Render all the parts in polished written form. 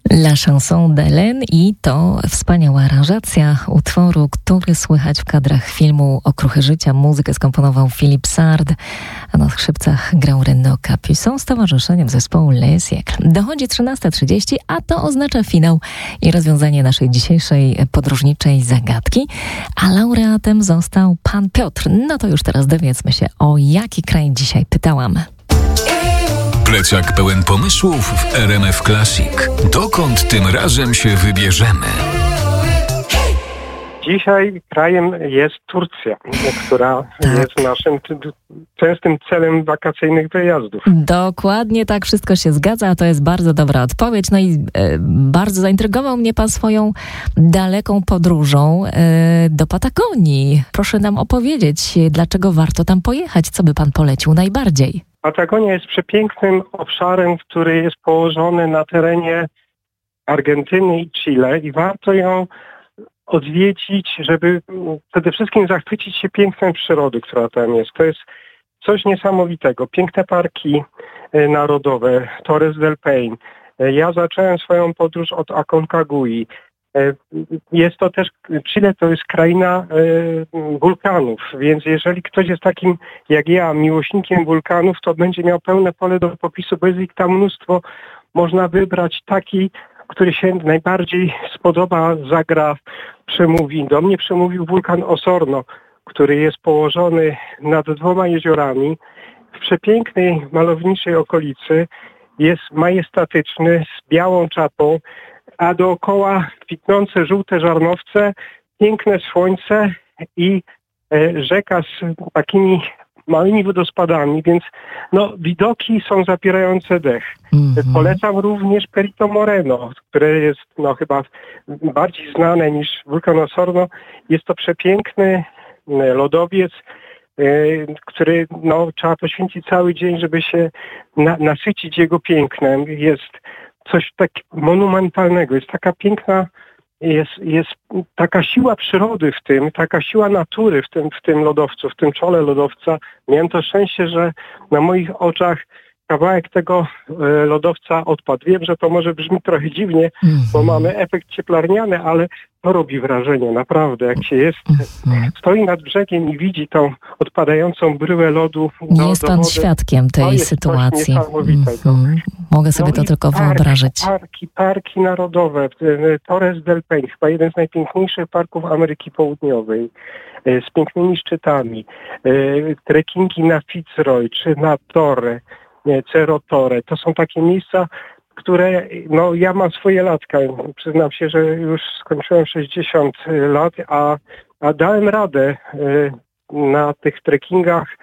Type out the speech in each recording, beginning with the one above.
La chanson d'Hélène i to wspaniała aranżacja utworu, który słychać w kadrach filmu Okruchy życia. Muzykę skomponował Philippe Sard, a na skrzypcach grał Renaud Capuçon z towarzyszeniem zespołu Les Siècles. Dochodzi 13:30, a to oznacza finał i rozwiązanie naszej dzisiejszej podróżniczej zagadki. A laureatem został pan Piotr. No to już teraz dowiedzmy się, o jaki kraj dzisiaj pytałam. Plecak pełen pomysłów w RMF Classic. Dokąd tym razem się wybierzemy? Dzisiaj krajem jest Turcja, która jest naszym częstym celem wakacyjnych wyjazdów. Dokładnie tak, wszystko się zgadza, a to jest bardzo dobra odpowiedź. No i bardzo zaintrygował mnie pan swoją daleką podróżą do Patagonii. Proszę nam opowiedzieć, dlaczego warto tam pojechać, co by pan polecił najbardziej? Patagonia jest przepięknym obszarem, który jest położony na terenie Argentyny i Chile i warto ją odwiedzić, żeby przede wszystkim zachwycić się pięknem przyrody, która tam jest. To jest coś niesamowitego. Piękne parki narodowe, Torres del Paine. Ja zacząłem swoją podróż od Aconcagui. Jest to też, Chile to jest kraina wulkanów, więc jeżeli ktoś jest takim jak ja, miłośnikiem wulkanów, to będzie miał pełne pole do popisu, bo jest ich tam mnóstwo. Można wybrać taki, który się najbardziej spodoba, zagra, przemówi. Do mnie przemówił wulkan Osorno, który jest położony nad 2 jeziorami w przepięknej, malowniczej okolicy. Jest majestatyczny, z białą czapą, a dookoła kwitnące żółte żarnowce, piękne słońce i rzeka z takimi małymi wodospadami, więc widoki są zapierające dech. Polecam również Perito Moreno, które jest chyba bardziej znane niż wulkan Osorno. Jest to przepiękny lodowiec, który trzeba poświęcić cały dzień, żeby się nasycić jego pięknem. Jest coś tak monumentalnego, jest taka piękna, jest taka siła przyrody w tym, taka siła natury w tym lodowcu, w tym czole lodowca. Miałem to szczęście, że na moich oczach kawałek tego lodowca odpadł. Wiem, że to może brzmi trochę dziwnie, bo mamy efekt cieplarniany, ale to robi wrażenie, naprawdę. Jak się stoi nad brzegiem i widzi tą odpadającą bryłę lodu. Jest pan świadkiem tej sytuacji. Mogę sobie to tylko wyobrazić. Parki narodowe, Torres del Paine, chyba jeden z najpiękniejszych parków Ameryki Południowej, z pięknymi szczytami, trekkingi na Fitzroy czy na Torre, Cerro Torre. To są takie miejsca, które, ja mam swoje latka. Przyznam się, że już skończyłem 60 lat, a dałem radę na tych trekkingach,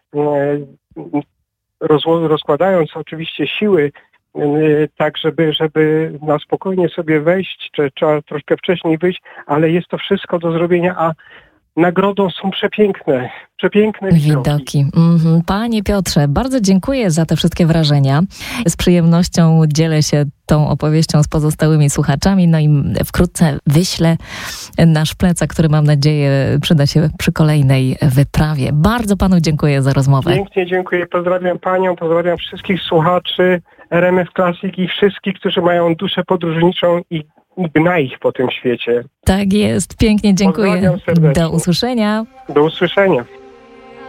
rozkładając oczywiście siły, tak żeby na spokojnie sobie wejść, czy trzeba troszkę wcześniej wyjść, ale jest to wszystko do zrobienia, a nagrodą są przepiękne widoki. Panie Piotrze, bardzo dziękuję za te wszystkie wrażenia. Z przyjemnością dzielę się tą opowieścią z pozostałymi słuchaczami, i wkrótce wyślę nasz plecak, który mam nadzieję przyda się przy kolejnej wyprawie. Bardzo panu dziękuję za rozmowę. Pięknie dziękuję. Pozdrawiam panią, pozdrawiam wszystkich słuchaczy RMF Classic i wszystkich, którzy mają duszę podróżniczą i gna ich po tym świecie. Tak jest. Pięknie dziękuję. Pozdrawiam serdecznie. Do usłyszenia. Do usłyszenia.